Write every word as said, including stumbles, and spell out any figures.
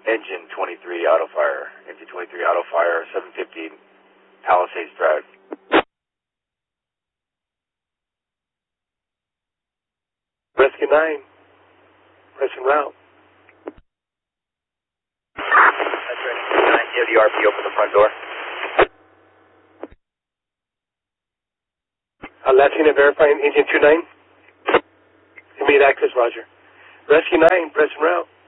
Engine twenty-three Auto Fire. Engine twenty-three Auto Fire, seven fifty Palisades Drive. Rescue nine, press en route. That's Rescue nine, you have the R P O for the front door. Uh, last unit verifying engine two nine. Immediate access, roger. Rescue nine, press en route.